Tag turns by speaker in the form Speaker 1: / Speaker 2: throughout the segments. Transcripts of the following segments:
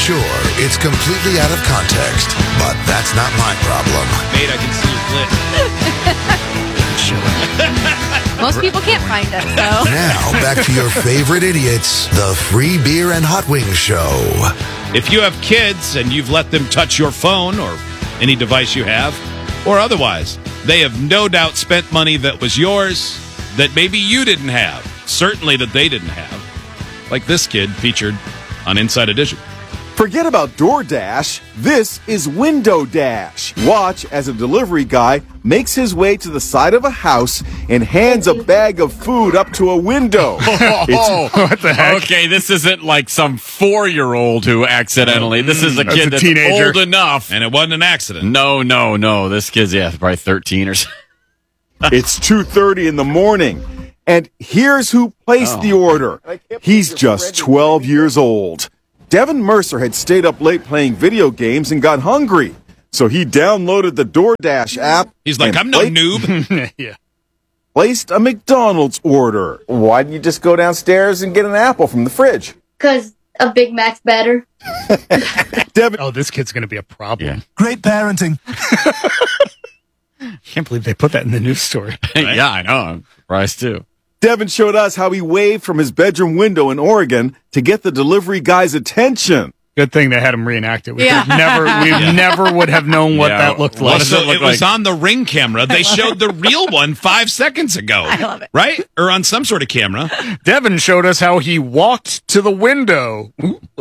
Speaker 1: Sure, it's completely out of context, but that's not my problem.
Speaker 2: Mate, I can see your clit.
Speaker 3: Most people can't find us, so.
Speaker 1: Now, back to your favorite idiots, the Free Beer and Hot Wings Show.
Speaker 2: If you have kids and you've let them touch your phone or any device you have, or otherwise, they have no doubt spent money that was yours that maybe you didn't have, certainly that they didn't have, like this kid featured on Inside Edition.
Speaker 4: Forget about DoorDash. This is Window Dash. Watch as a delivery guy makes his way to the side of a house and hands a bag of food up to a window.
Speaker 5: What the heck? Okay, this isn't like some 4-year-old who accidentally. This is a kid that's
Speaker 6: teenager.
Speaker 5: old enough.
Speaker 2: And it wasn't an accident.
Speaker 5: No. This kid's, probably 13 or something.
Speaker 4: It's 2:30 in the morning. And here's who placed the order. He's just 12 years old. Devin Mercer had stayed up late playing video games and got hungry. So he downloaded the DoorDash app.
Speaker 2: He's like, I'm no noob.
Speaker 6: Yeah.
Speaker 4: Placed a McDonald's order. Why didn't you just go downstairs and get an apple from the fridge?
Speaker 7: Because a Big Mac's better.
Speaker 4: Devin,
Speaker 6: Oh, this kid's going to be a problem.
Speaker 5: Yeah.
Speaker 1: Great parenting.
Speaker 6: Can't believe they put that in the news story.
Speaker 5: Yeah, I know. I'm surprised too.
Speaker 4: Devin showed us how he waved from his bedroom window in Oregon to get the delivery guy's attention.
Speaker 6: Good thing they had him reenact it. We
Speaker 3: Yeah.
Speaker 6: never would have known what that looked like.
Speaker 5: What does it look
Speaker 2: It was
Speaker 5: like?
Speaker 2: on the Ring camera. They showed the real one 5 seconds ago.
Speaker 3: I love it.
Speaker 2: Right? Or on some sort of camera.
Speaker 6: Devin showed us how he walked to the window.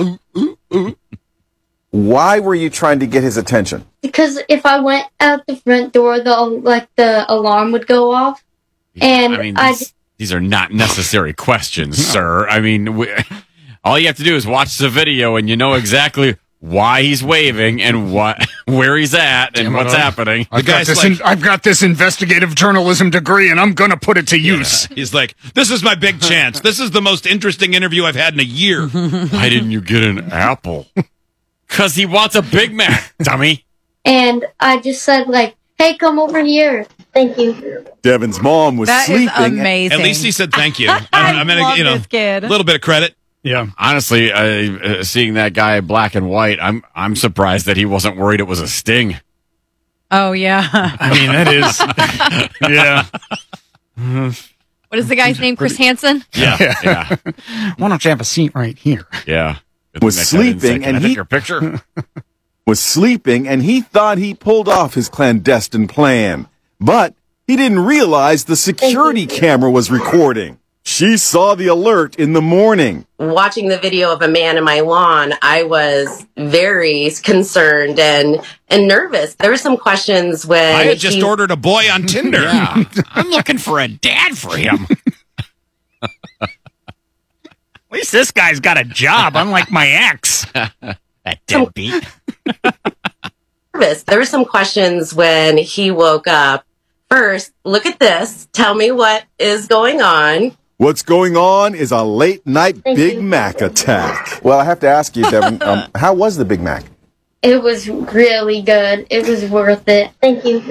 Speaker 4: Why were you trying to get his attention?
Speaker 7: Because if I went out the front door, the alarm would go off. And
Speaker 5: I mean, these are not necessary questions, sir. I mean, all you have to do is watch the video, and you know exactly why he's waving and where he's at and what's happening.
Speaker 6: I've got this investigative journalism degree, and I'm going to put it to use.
Speaker 2: He's like, this is my big chance. This is the most interesting interview I've had in a year.
Speaker 5: Why didn't you get an apple? Because he wants a Big Mac, dummy.
Speaker 7: And I just said, hey, come over here. Thank you.
Speaker 4: Devin's mom was
Speaker 3: That is
Speaker 4: sleeping.
Speaker 3: amazing.
Speaker 2: At least he said thank you.
Speaker 3: I love
Speaker 2: gonna,
Speaker 3: this kid.
Speaker 2: a little bit of credit.
Speaker 6: Yeah.
Speaker 5: Honestly, seeing that guy black and white, I'm surprised that he wasn't worried it was a sting.
Speaker 3: Oh, yeah.
Speaker 6: I mean, that is. Yeah.
Speaker 3: What is the guy's name? Chris Hansen?
Speaker 5: Yeah.
Speaker 6: Why don't you have a seat right here?
Speaker 5: Yeah.
Speaker 4: Was sleeping,
Speaker 5: and
Speaker 4: and
Speaker 5: I
Speaker 4: he
Speaker 5: your picture.
Speaker 4: was sleeping, and he thought he pulled off his clandestine plan. But he didn't realize the security camera was recording. She saw the alert in the morning.
Speaker 8: Watching the video of a man in my lawn, I was very concerned and nervous. There were some questions when
Speaker 2: I had just ordered a boy on Tinder.
Speaker 5: Yeah. I'm looking for a dad for him.
Speaker 6: At least this guy's got a job, unlike my ex.
Speaker 5: That deadbeat.
Speaker 8: nervous. There were some questions when he woke up. First, look at this. Tell me what is going on.
Speaker 4: What's going on is a late-night Big Mac attack. Well, I have to ask you, Devin, how was the Big Mac?
Speaker 7: It was really good. It was worth it. Thank you.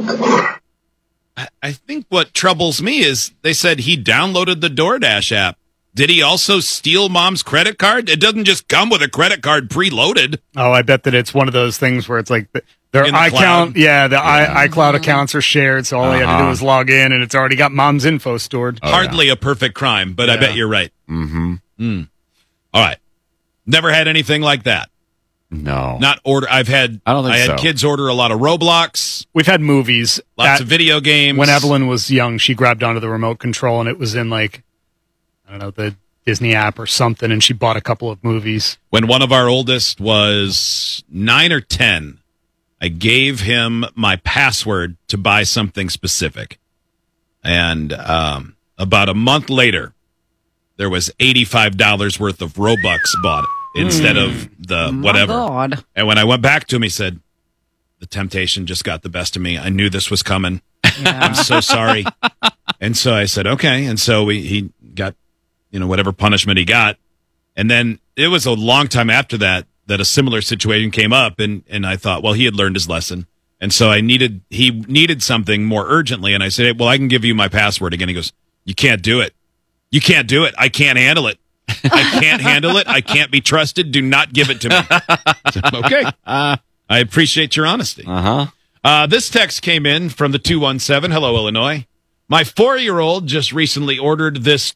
Speaker 2: I think what troubles me is they said he downloaded the DoorDash app. Did he also steal mom's credit card? It doesn't just come with a credit card preloaded.
Speaker 6: Oh, I bet that it's one of those things where it's like their
Speaker 2: In the
Speaker 6: iCloud,
Speaker 2: cloud?
Speaker 6: iCloud accounts are shared, so all you had to do was log in, and it's already got mom's info stored.
Speaker 2: Hardly a perfect crime, but I bet you're right.
Speaker 5: Mm-hmm.
Speaker 2: All right. Never had anything like that.
Speaker 5: No.
Speaker 2: Not order. I
Speaker 5: don't think
Speaker 2: had
Speaker 5: so.
Speaker 2: kids order a lot of Roblox,
Speaker 6: We've had movies.
Speaker 2: lots of video games.
Speaker 6: When Evelyn was young, she grabbed onto the remote control, and it was in the Disney app or something, and she bought a couple of movies.
Speaker 2: When one of our oldest was 9 or 10, I gave him my password to buy something specific. And about a month later, there was $85 worth of Robux bought instead of the whatever.
Speaker 3: God.
Speaker 2: And when I went back to him, he said, the temptation just got the best of me. I knew this was coming. I'm so sorry. And so I said, okay. And so he got, whatever punishment he got. And then it was a long time after that a similar situation came up. And I thought, well, he had learned his lesson. And so he needed something more urgently. And I said, well, I can give you my password again. He goes, you can't do it. You can't do it. I can't handle it. I can't handle it. I can't be trusted. Do not give it to me. So, okay. I appreciate your honesty. This text came in from the 217. Hello, Illinois. My 4-year-old just recently ordered this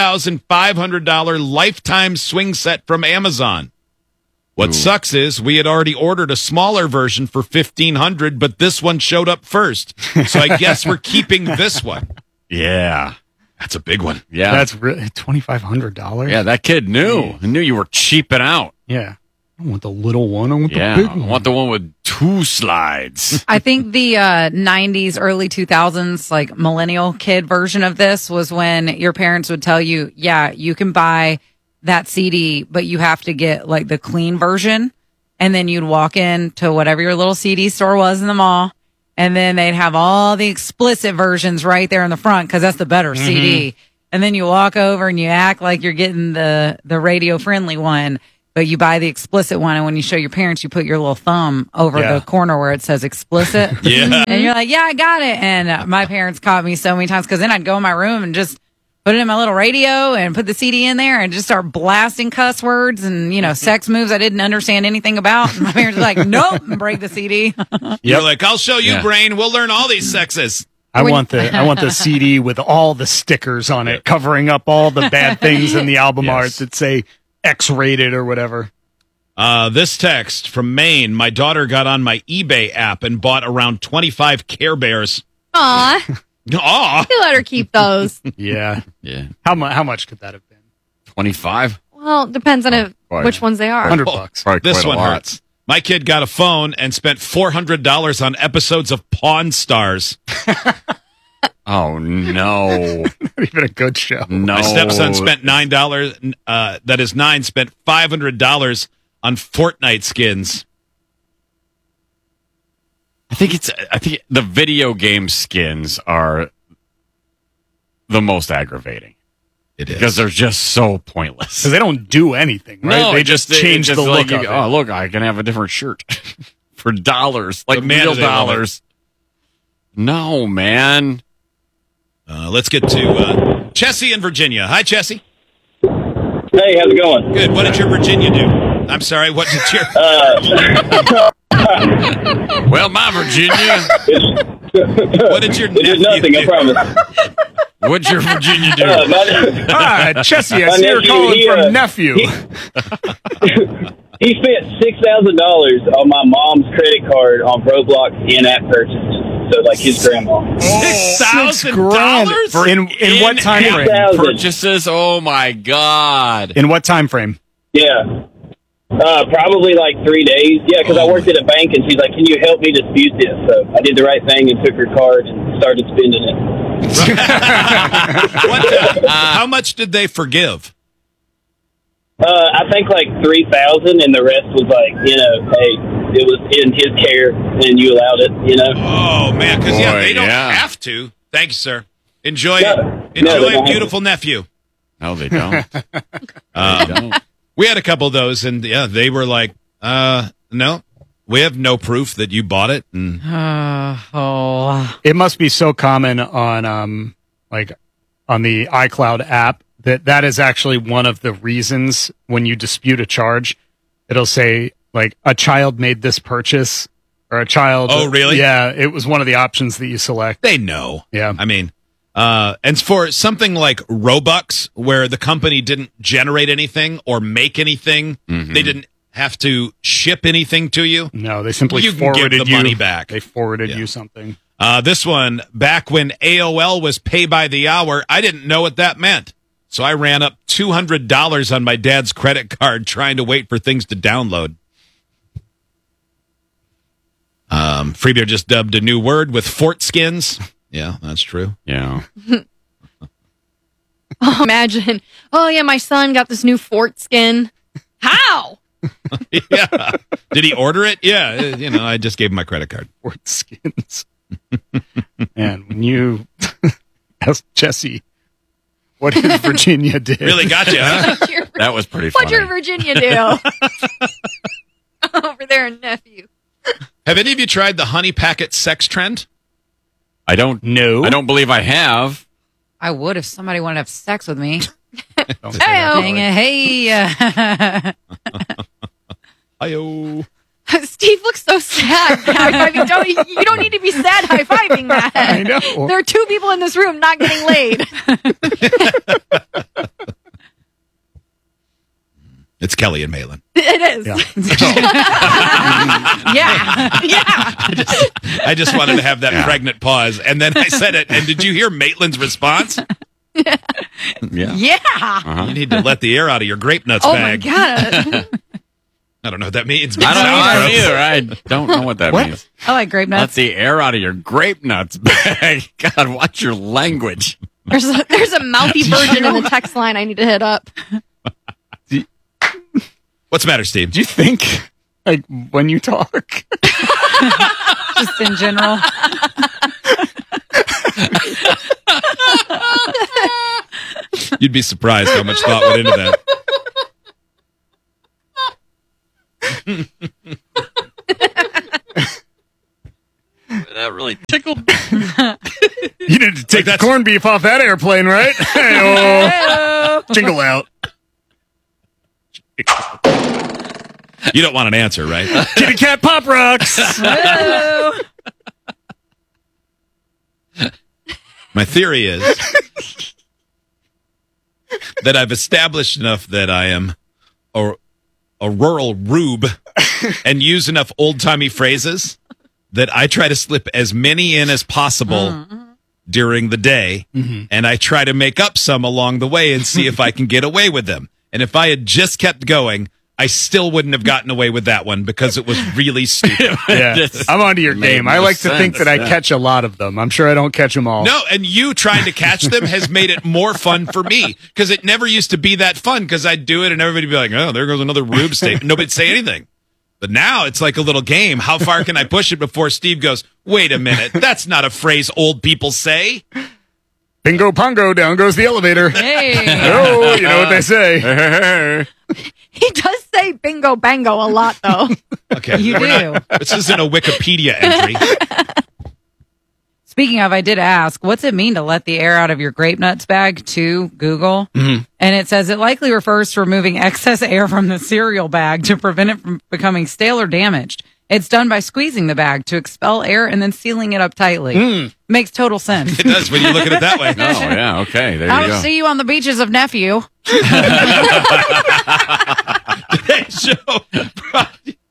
Speaker 2: $2,500 lifetime swing set from Amazon. What sucks is we had already ordered a smaller version for $1,500, but this one showed up first. So I guess we're keeping this one.
Speaker 5: Yeah.
Speaker 2: That's a big one.
Speaker 5: Yeah.
Speaker 6: That's $2,500.
Speaker 5: Yeah, that kid knew. He knew you were cheaping out.
Speaker 6: Yeah. I don't want the little one. I want
Speaker 5: Yeah.
Speaker 6: the big
Speaker 5: I
Speaker 6: one.
Speaker 5: want the one with 2 slides.
Speaker 3: I think the 90s, early 2000s, like millennial kid version of this was when your parents would tell you, yeah, you can buy that CD, but you have to get like the clean version. And then you'd walk in to whatever your little CD store was in the mall. And then they'd have all the explicit versions right there in the front because that's the better CD. And then you walk over and you act like you're getting the radio friendly one, but you buy the explicit one. And when you show your parents, you put your little thumb over the corner where it says explicit.
Speaker 2: Yeah.
Speaker 3: And you're like, yeah, I got it. And my parents caught me so many times because then I'd go in my room and just put it in my little radio and put the CD in there and just start blasting cuss words and, you know, sex moves I didn't understand anything about. And my parents were like, nope, and break the CD.
Speaker 2: You're like, I'll show you, Brain. We'll learn all these sexes.
Speaker 6: I want the CD with all the stickers on it, covering up all the bad things in the album art that say X-rated or whatever.
Speaker 2: This text from Maine. My daughter got on my eBay app and bought around 25 Care Bears.
Speaker 3: Aw.
Speaker 2: Aw.
Speaker 3: You let her keep those.
Speaker 6: Yeah.
Speaker 5: Yeah.
Speaker 6: How much could that have been?
Speaker 5: 25?
Speaker 3: Well, depends on which ones they are.
Speaker 6: $100.
Speaker 5: Probably
Speaker 2: This
Speaker 5: quite a
Speaker 2: one
Speaker 5: lot.
Speaker 2: hurts. My kid got a phone and spent $400 on episodes of Pawn Stars.
Speaker 5: Oh, no.
Speaker 6: Not even a good show.
Speaker 5: No.
Speaker 2: My stepson spent $9. That is 9. Spent $500 on Fortnite skins.
Speaker 5: I think the video game skins are the most aggravating.
Speaker 2: It is.
Speaker 5: Because they're just so pointless.
Speaker 6: Because they don't do anything, right?
Speaker 5: No,
Speaker 6: they
Speaker 5: it
Speaker 6: just change the look
Speaker 5: like
Speaker 6: of it.
Speaker 5: Oh, look, I can have a different shirt for dollars, like
Speaker 2: But man,
Speaker 5: real
Speaker 2: do they love it.
Speaker 5: dollars. No, man.
Speaker 2: Let's get to Chessie in Virginia. Hi, Chessie.
Speaker 9: Hey, how's it going?
Speaker 2: Good. What did your Virginia do? I'm sorry. What did your...
Speaker 5: Well, my Virginia.
Speaker 2: What did your
Speaker 9: It did
Speaker 2: nephew
Speaker 9: nothing, I
Speaker 2: do?
Speaker 9: promise.
Speaker 5: What'd your Virginia do?
Speaker 6: Chessie, I
Speaker 9: My
Speaker 6: see you're
Speaker 9: nephew,
Speaker 6: calling
Speaker 9: he,
Speaker 6: from nephew.
Speaker 9: He spent $6,000 on my mom's credit card on Roblox in-app purchases. So, like his grandma.
Speaker 2: $6,000
Speaker 6: in what time frame?
Speaker 9: 6,000.
Speaker 5: Purchases? Oh, my God.
Speaker 6: In what time frame?
Speaker 9: Yeah. Probably like 3 days. Yeah, because I worked at a bank, and she's like, "Can you help me dispute this?" So I did the right thing and took her card and started spending it.
Speaker 2: How much did they forgive?
Speaker 9: I think like 3,000, and the rest was like, hey, it was in his care, and you allowed it,
Speaker 2: Oh, man. Because,
Speaker 5: Boy,
Speaker 2: they don't
Speaker 5: yeah.
Speaker 2: have to. Thank you, sir. Enjoy
Speaker 9: No,
Speaker 2: enjoy
Speaker 9: they
Speaker 2: a
Speaker 9: don't.
Speaker 2: beautiful nephew.
Speaker 5: No, they don't. They don't.
Speaker 2: We had a couple of those, and, yeah, they were like, no, we have no proof that you bought it. And
Speaker 6: It must be so common on on the iCloud app that is actually one of the reasons when you dispute a charge, it'll say like a child made this purchase or a child.
Speaker 2: Oh, really?
Speaker 6: Yeah, it was one of the options that you select.
Speaker 2: they know.
Speaker 6: Yeah.
Speaker 2: I mean, and for something like Robux, where the company didn't generate anything or make anything, they didn't have to ship anything to you.
Speaker 6: No, they simply
Speaker 2: You can
Speaker 6: forwarded
Speaker 2: give the
Speaker 6: you
Speaker 2: money back.
Speaker 6: They forwarded
Speaker 2: Yeah.
Speaker 6: you something.
Speaker 2: This one, back when AOL was pay by the hour, I didn't know what that meant. So I ran up $200 on my dad's credit card trying to wait for things to download. Freebeer just dubbed a new word with fort skins. Yeah, that's true.
Speaker 5: Yeah.
Speaker 3: Oh, imagine. Oh, yeah, my son got this new fort skin. How?
Speaker 2: Yeah. Did he order it? Yeah. I just gave him my credit card.
Speaker 6: Fort skins. And when you asked Jesse what did Virginia did.
Speaker 2: Really got you, huh?
Speaker 5: That was pretty
Speaker 3: What'd
Speaker 5: funny.
Speaker 3: your Virginia do? Over there in nephew.
Speaker 2: Have any of you tried the honey packet sex trend?
Speaker 5: I don't
Speaker 6: No.
Speaker 5: I don't believe I have.
Speaker 3: I would if somebody wanted to have sex with me.
Speaker 6: Don't say that.
Speaker 3: Dang it. Hey.
Speaker 2: Hi-yo.
Speaker 10: Steve looks so sad. High-fiving. You don't need to be sad high-fiving that.
Speaker 6: I know.
Speaker 10: There are two people in this room not getting laid.
Speaker 2: It's Kelly and Malin.
Speaker 10: It is.
Speaker 3: Yeah.
Speaker 10: Yeah.
Speaker 2: I just wanted to have that pregnant pause, and then I said it. And did you hear Maitland's response?
Speaker 5: Yeah.
Speaker 3: Yeah.
Speaker 2: You need to let the air out of your grape nuts
Speaker 10: Oh my
Speaker 2: bag.
Speaker 10: God.
Speaker 2: I don't know what that means.
Speaker 5: I don't know
Speaker 2: Sounds gross.
Speaker 5: either. I don't know what that means.
Speaker 3: I like grape
Speaker 5: Let
Speaker 3: nuts.
Speaker 5: the air out of your grape nuts bag. God, watch your language.
Speaker 10: There's a mouthy version in the text line I need to hit up.
Speaker 2: What's the matter, Steve?
Speaker 6: Do you think, like, when you talk?
Speaker 3: Just in general.
Speaker 2: You'd be surprised how much thought went into that.
Speaker 5: That really tickled.
Speaker 6: You need to take that corned beef off that airplane, right? Hey-oh. Jingle out.
Speaker 2: You don't want an answer, right?
Speaker 6: Kitty cat pop rocks.
Speaker 2: My theory is that I've established enough that I am a rural rube and use enough old-timey phrases that I try to slip as many in as possible during the day, and I try to make up some along the way and see if I can get away with them. And if I had just kept going, I still wouldn't have gotten away with that one because it was really stupid.
Speaker 6: Yeah, I'm onto your game. I like to think that I catch a lot of them. I'm sure I don't catch them all.
Speaker 2: No, and you trying to catch them has made it more fun for me because it never used to be that fun because I'd do it and everybody would be like, oh, there goes another Rube statement. Nobody'd say anything. But now it's like a little game. How far can I push it before Steve goes, wait a minute, that's not a phrase old people say.
Speaker 6: Bingo pongo, down goes the elevator.
Speaker 3: Hey.
Speaker 6: Oh, you know what they say.
Speaker 10: He does say bingo bango a lot, though.
Speaker 2: Okay.
Speaker 3: You do.
Speaker 2: This isn't a Wikipedia entry.
Speaker 3: Speaking of, I did ask, what's it mean to let the air out of your grape nuts bag to Google? And it says it likely refers to removing excess air from the cereal bag to prevent it from becoming stale or damaged. It's done by squeezing the bag to expel air and then sealing it up tightly. Makes total sense.
Speaker 2: It does when you look at it that way.
Speaker 5: Oh, yeah. Okay. There you
Speaker 3: I'll
Speaker 5: go.
Speaker 3: see you on the beaches of Nephew.
Speaker 2: Today's show.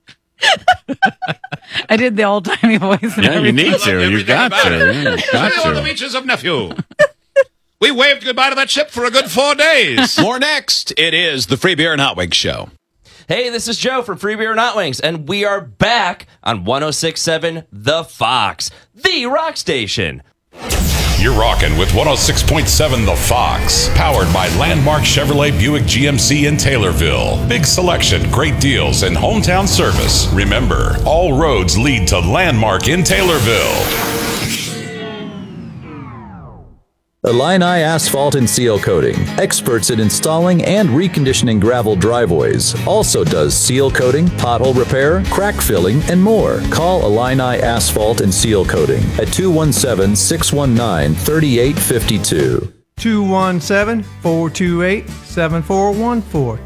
Speaker 3: I did the old-timey voice. And
Speaker 5: Yeah, you
Speaker 3: everything.
Speaker 5: need to. You got to. Yeah, you got
Speaker 2: On the
Speaker 5: to.
Speaker 2: beaches of Nephew. We waved goodbye to that ship for a good 4 days.
Speaker 11: More next. It is the Free Beer and Hot Wings Show. Hey, this is Joe from Free Beer and Hot Wings, and we are back on 106.7 The Fox, the rock station.
Speaker 12: You're rocking with 106.7 The Fox, powered by Landmark Chevrolet Buick GMC in Taylorville. Big selection, great deals, and hometown service. Remember, all roads lead to Landmark in Taylorville.
Speaker 13: Illini Asphalt and Seal Coating, experts in installing and reconditioning gravel driveways. Also does seal coating, pothole repair, crack filling, and more. Call Illini Asphalt and Seal Coating at 217-619-3852.
Speaker 14: 217-428-7414.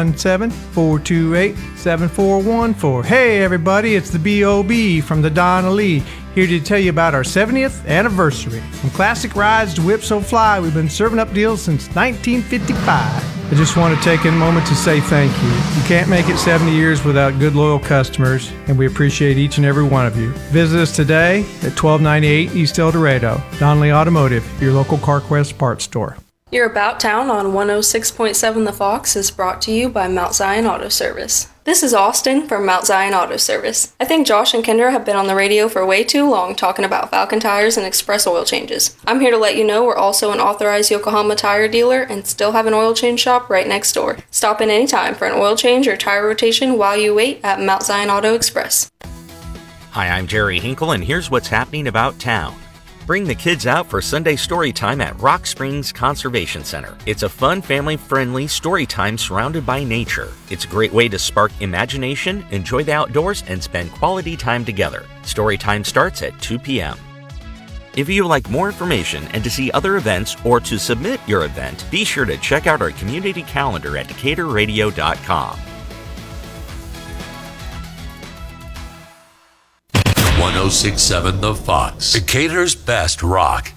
Speaker 14: 217-428-7414. Hey everybody, it's the B.O.B. from the Donna Lee, here to tell you about our 70th anniversary. From classic rides to Whip So Fly, we've been serving up deals since 1955. I just want to take a moment to say thank you. You can't make it 70 years without good, loyal customers, and we appreciate each and every one of you. Visit us today at 1298 East El Dorado. Donnelly Automotive, your local CarQuest parts store.
Speaker 15: Your About Town on 106.7 The Fox is brought to you by Mount Zion Auto Service. This is Austin from Mount Zion Auto Service. I think Josh and Kendra have been on the radio for way too long talking about Falcon tires and express oil changes. I'm here to let you know we're also an authorized Yokohama tire dealer and still have an oil change shop right next door. Stop in anytime for an oil change or tire rotation while you wait at Mount Zion Auto Express.
Speaker 16: Hi, I'm Jerry Hinkle, and here's what's happening about town. Bring the kids out for Sunday story time at Rock Springs Conservation Center. It's a fun, family-friendly story time surrounded by nature. It's a great way to spark imagination, enjoy the outdoors, and spend quality time together. Story time starts at 2 p.m. If you would like more information and to see other events or to submit your event, be sure to check out our community calendar at DecaturRadio.com.
Speaker 17: 106.7 The Fox. Decatur's best rock.